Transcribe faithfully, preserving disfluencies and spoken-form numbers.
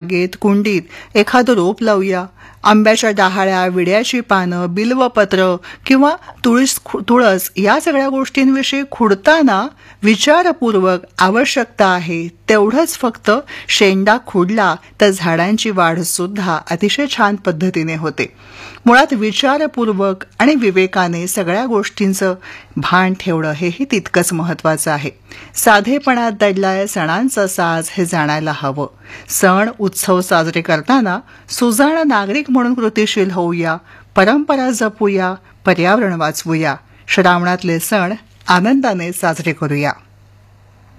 बागेत कुंडीत एखादं रोप लावूया. आंब्याच्या डहाळ्या, विड्याची पानं, बिल्वपत्र किंवा तुळस तुळस या सगळ्या गोष्टींविषयी खुडताना विचारपूर्वक आवश्यकता आहे तेवढंच फक्त शेंडा खुडला तर झाडांची वाढ सुद्धा अतिशय छान पद्धतीने होते. मुळात विचारपूर्वक आणि विवेकाने सगळ्या गोष्टींचं भान ठेवणं हेही तितकंच महत्वाचं आहे. साधेपणात दडलाय सणांचा साज हे जाणायला हवं. सण उत्सव साजरे करताना सुजाण नागरिक म्हणून कृतिशील होऊया, परंपरा जपूया, पर्यावरण वाचवूया. श्रावणातले सण आनंदाने साजरे करूया.